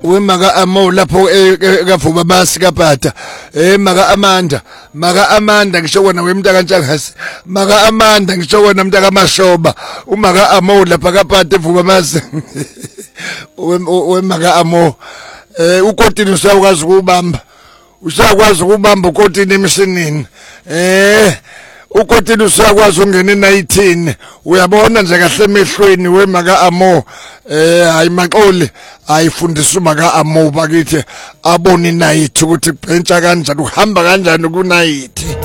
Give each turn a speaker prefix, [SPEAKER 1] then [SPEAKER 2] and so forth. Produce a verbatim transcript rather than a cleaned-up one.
[SPEAKER 1] wemaka amo lapho kavuba basi kapata eh maka Amanda maka Amanda ngisho wona wemnta kaNtshangase maka Amanda ngisho wona mnta kaMashoba umaka amo lapha kapata evuba basi wemaka amo eh ukotini usakwazi ukubamba usakwazi ukubamba ukotini emishinini eh ukotini usakwazi ungena e-nineteen uyabona nje kahle emehlweni wemaka amo eh hayi maxoli ayifundisa umaka amo bakithi abone night ukuthi bentsha kanjani uhamba kanjani ku night.